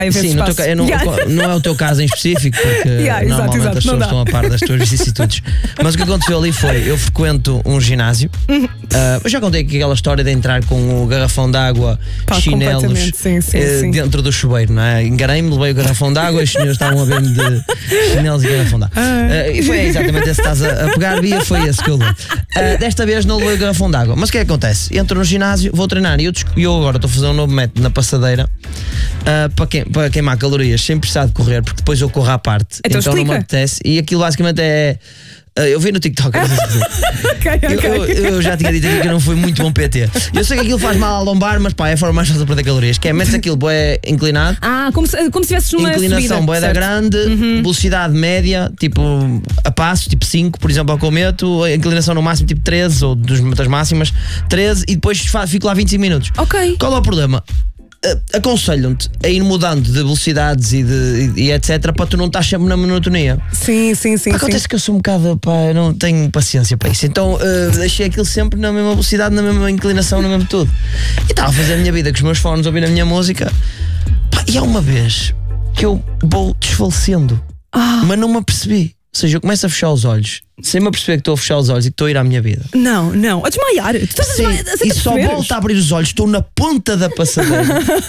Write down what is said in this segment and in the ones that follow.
Sim, no teu, não é o teu caso em específico, porque normalmente as pessoas estão a par das tuas vicissitudes. Mas o que aconteceu ali foi: eu frequento um ginásio. Eu já contei aqui aquela história de entrar com o garrafão de água, chinelos, sim. dentro do chuveiro, não é? Enganei-me, levei o garrafão de água e os senhores estavam a ver-me de chinelos e garrafão de água. E foi exatamente esse que estás a pegar, Bia, foi esse que eu levei. Desta vez não levei o garrafão de água. Mas o que é que acontece? Entro no ginásio, vou treinar e eu agora estou a fazer um novo método na passadeira para queimar calorias sem precisar de correr, porque depois eu corro à parte. Então não me apetece. E aquilo basicamente é. Eu vi no TikTok. Eu já tinha dito aqui que eu não fui muito bom PT. Eu sei que aquilo faz mal à lombar, mas pá, é a forma mais fácil de perder calorias. Que é, metes aquilo bué inclinado. Como se estivesses numa inclinação bué da grande, velocidade média, tipo a passos, tipo 5, por exemplo, ao que eu meto. A inclinação no máximo, tipo 13, ou das máximas 13, e depois fico lá 25 minutos. Qual é o problema? Aconselham-te a ir mudando de velocidades e etc, para tu não estar sempre na monotonia. Sim. Acontece que eu sou um bocado, eu não tenho paciência para isso. Então deixei aquilo sempre na mesma velocidade, na mesma inclinação, no mesmo tudo. E estava a fazer a minha vida com os meus fones, ouvindo a minha música. E há uma vez que eu vou desfalecendo, mas não me apercebi. Ou seja, eu começo a fechar os olhos sem me aperceber que estou a fechar os olhos e que estou a ir à minha vida. Não, a desmaiar. Tu estás a desmaiar. E só volto a abrir os olhos, estou na ponta da passadeira.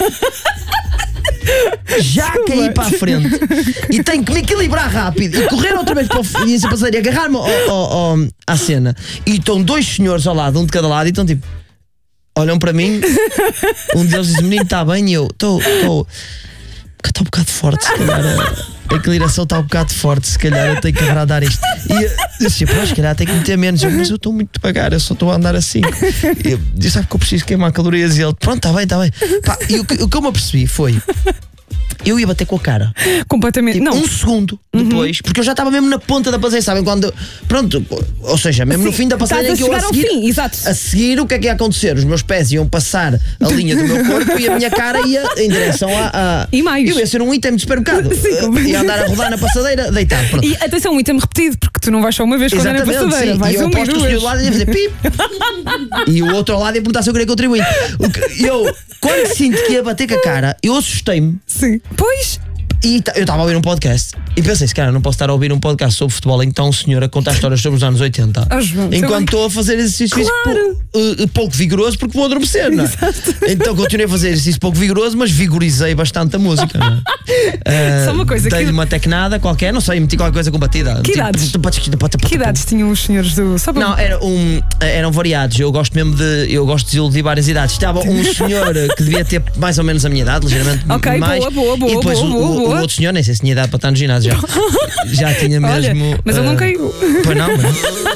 Já caí para a frente e tenho que me equilibrar rápido e correr outra vez para o início da passadeira e agarrar-me à cena. E estão dois senhores ao lado, um de cada lado, e estão tipo, olham para mim. Um deles diz: menino, está bem? E eu estou um bocado forte, se calhar. A inclinação está um bocado forte, se calhar eu tenho que agradar isto. E eu disse: pô, se calhar tenho que meter menos. Mas eu estou muito devagar, eu só estou a andar assim. E eu disse: sabe que eu preciso queimar calorias? E ele: pronto, está bem. E o que eu me apercebi foi: eu ia bater com a cara. Completamente. Tipo, um segundo depois, porque eu já estava mesmo na ponta da passadeira, sabem? Quando. Pronto, ou seja, mesmo no fim da passadeira, que eu a seguir, o que é que ia acontecer? Os meus pés iam passar a linha do meu corpo e a minha cara ia em direção a. E mais? Eu ia ser um item de supermercado. Ia andar a rodar na passadeira, deitado. Pronto. E atenção, um item repetido, porque tu não vais só uma vez correr na passadeira. E eu aposto que o senhor do lado ia fazer pip. E o outro ao lado ia perguntar se eu queria contribuir. Eu, quando sinto que ia bater com a cara, eu assustei-me. Sim. Pois. E eu estava a ouvir um podcast e pensei: se cara, não posso estar a ouvir um podcast sobre futebol, então um senhor a contar histórias sobre os anos 80 enquanto estou a fazer exercício físico pouco vigoroso, porque vou adormecer, não é? Então continuei a fazer exercício pouco vigoroso, mas vigorizei bastante a música, não é? Só uma coisa, dei-lhe uma tecnada qualquer, não sei, meti qualquer coisa com batida. Que idades tinham os senhores do... Não, eram variados. Eu gosto mesmo eu gosto de iludir várias idades. Estava um senhor que devia ter mais ou menos a minha idade, ligeiramente mais. Boa. E depois o outro senhor, nem sei se tinha idade para estar no ginásio já tinha mesmo. Olha, mas ele não caiu. Pois não, mas